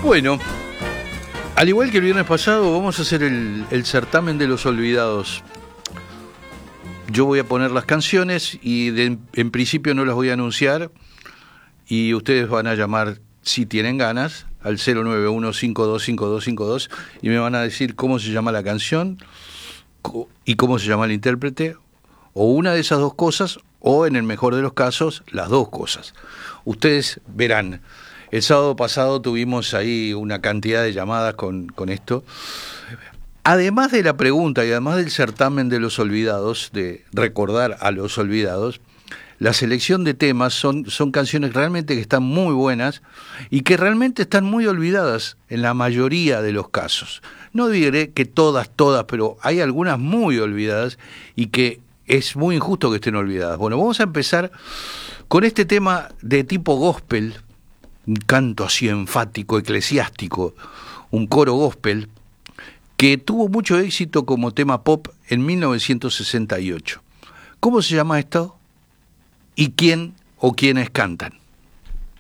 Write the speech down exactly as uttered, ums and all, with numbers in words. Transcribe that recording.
Bueno, al igual que el viernes pasado, vamos a hacer el, el certamen de los olvidados. Yo voy a poner las canciones y de, en principio no las voy a anunciar, y ustedes van a llamar, si tienen ganas, al cero nueve uno cinco dos cinco dos cinco dos y me van a decir cómo se llama la canción y cómo se llama el intérprete, o una de esas dos cosas, o en el mejor de los casos, las dos cosas. Ustedes verán. El sábado pasado tuvimos ahí una cantidad de llamadas con, con esto. Además de la pregunta y además del certamen de los olvidados, de recordar a los olvidados, la selección de temas son, son canciones realmente que están muy buenas y que realmente están muy olvidadas en la mayoría de los casos. No diré que todas, todas, pero hay algunas muy olvidadas y que es muy injusto que estén olvidadas. Bueno, vamos a empezar con este tema de tipo gospel, un canto así enfático, eclesiástico, un coro gospel, que tuvo mucho éxito como tema pop en mil novecientos sesenta y ocho. ¿Cómo se llama esto? ¿Y quién o quiénes cantan?